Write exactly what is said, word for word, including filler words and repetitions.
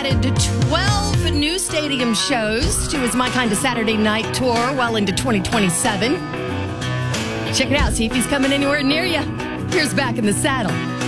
added twelve new stadium shows to his My Kind of Saturday Night tour well into twenty twenty-seven. Check it out. See if he's coming anywhere near you. Here's Back in the Saddle.